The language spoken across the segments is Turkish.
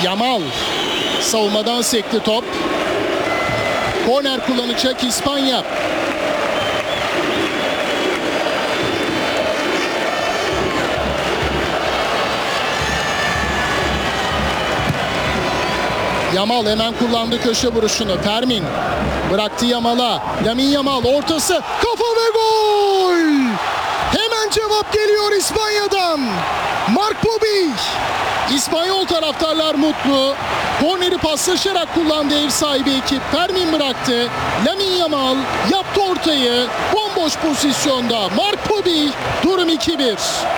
Yamal savunmadan sekti top. Korner kullanacak İspanya. Yamal hemen kullandı köşe vuruşunu. Fermin bıraktı Yamal'a. Lamine Yamal ortası, kafa ve gol! Hemen cevap geliyor İspanya'dan. Mark Bobby. İspanyol taraftarlar mutlu. Korneri paslaşarak kullandı ev sahibi ekip. Fermin bıraktı. Lamine Yamal yaptı ortayı. Bomboş pozisyonda Mark Bobby. Durum 2-1.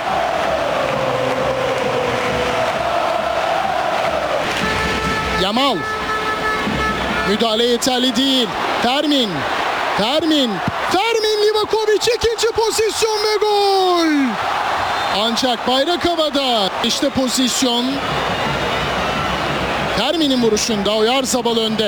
Yamal. Müdahale yeterli değil. Fermin. Livakovic ikinci pozisyon ve gol. Ancak bayrak havada. İşte pozisyon. Fermin'in vuruşunda Oyarzabal önde.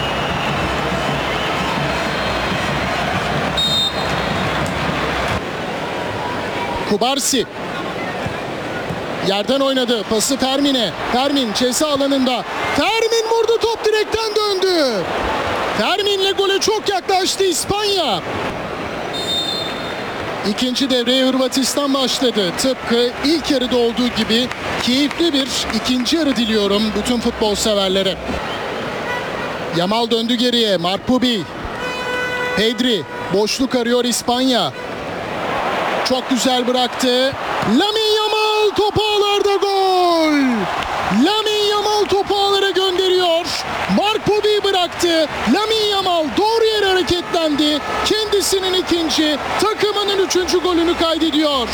Kubarsi. Yerden oynadı. Pası Fermin'e. Fermin ceza alanında. Fermin vurdu, top direkten döndü. Fermin'le gole çok yaklaştı İspanya. İkinci devreye Hırvatistan başladı. Tıpkı ilk yarıda olduğu gibi keyifli bir ikinci yarı diliyorum bütün futbol severlere. Yamal döndü geriye. Mark Bobby. Pedri. Boşluk arıyor İspanya. Çok güzel bıraktı. Lamine Yamal topu ağlarda, gol. Lamine Yamal topu ağlara gönderiyor. Mark Bobby bıraktı. Lamine Yamal doğru yere hareketlendi. Kendisinin ikinci, takımının üçüncü golünü kaydediyor.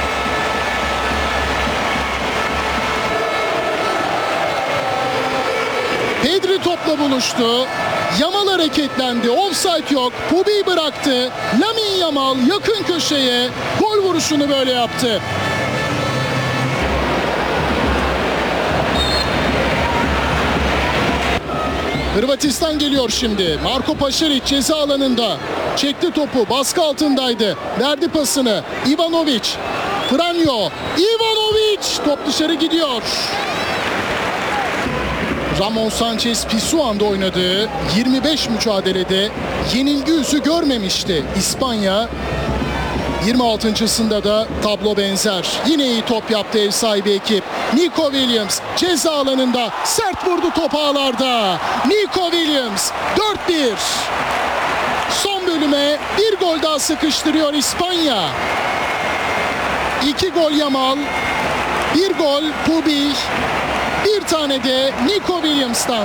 Pedri topla buluştu. Yamal hareketlendi. Offside yok. Bobby bıraktı. Lamine Yamal yakın köşeye gol vuruşunu böyle yaptı. Hırvatistan geliyor şimdi. Marko Pašalić ceza alanında. Çekti topu. Baskı altındaydı. Verdi pasını. Ivanović. Franjo. Ivanović. Top dışarı gidiyor. Ramon Sanchez Pizjuan'da oynadığı 25 mücadelede yenilgi yüzü görmemişti İspanya. 26.sında da tablo benzer. Yine iyi top yaptı ev sahibi ekip. Nico Williams ceza alanında sert vurdu, top ağlarda. Nico Williams 4-1. Son bölüme bir gol daha sıkıştırıyor İspanya. 2 gol Yamal, 1 gol Bobby, bir tane de Nico Williams'tan.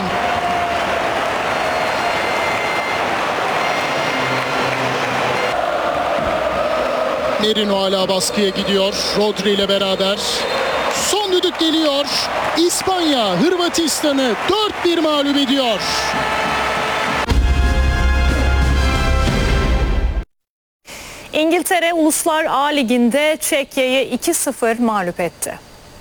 Merino hala baskıya gidiyor Rodri ile beraber. Son düdük geliyor. İspanya Hırvatistan'ı 4-1 mağlup ediyor. İngiltere Uluslar A Ligi'nde Çekya'yı 2-0 mağlup etti.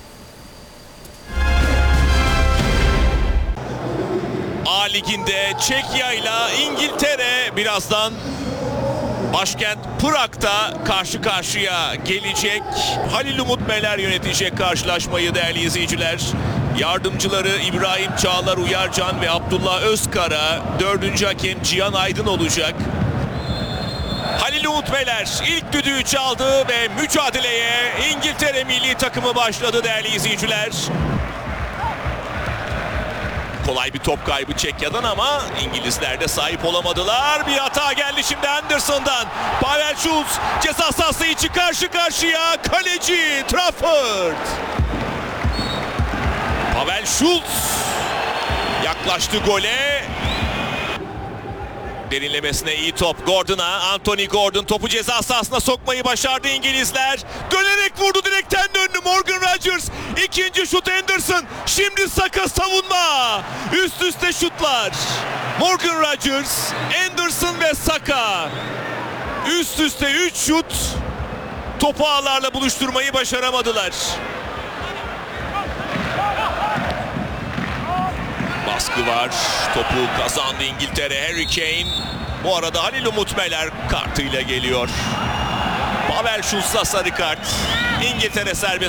A Ligi'nde Çekya ile İngiltere birazdan başkent Prag'da karşı karşıya gelecek. Halil Umut Meler yönetecek karşılaşmayı değerli izleyiciler. Yardımcıları İbrahim Çağlar Uyarcan ve Abdullah Özkara, 4. hakem Cihan Aydın olacak. Halil Umut Meler ilk düdüğü çaldı ve mücadeleye İngiltere milli takımı başladı değerli izleyiciler. Kolay bir top kaybı Çekya'dan ama İngilizler de sahip olamadılar. Bir hata geldi şimdi Anderson'dan. Pavel Schulz ceza sahası içi karşı karşıya. Kaleci Trafford. Pavel Schulz yaklaştı gole. Derinlemesine iyi top Gordon'a. Anthony Gordon topu ceza sahasına sokmayı başardı İngilizler. Dönerek vurdu, direkten döndü Morgan Rogers. İkinci şut Anderson. Şimdi Saka savunma. Üst üste şutlar. Morgan Rogers, Anderson ve Saka. Üst üste 3 şut. Topu ağlarla buluşturmayı başaramadılar. Baskı var. Topu kazandı İngiltere. Harry Kane. Bu arada Halil Umut Meler kartıyla geliyor. Pavel Schulz'a sarı kart. İngiltere serbest.